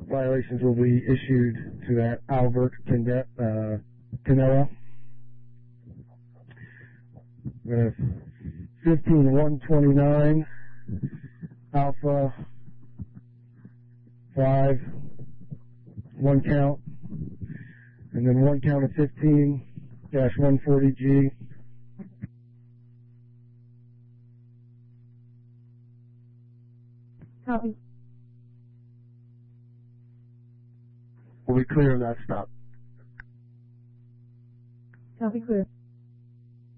violations will be issued to that Albert Canella. 15-129 Alpha 5, 1 count, and then 1 count of 15-140G. Copy. We'll be clear on that stop. Copy, clear.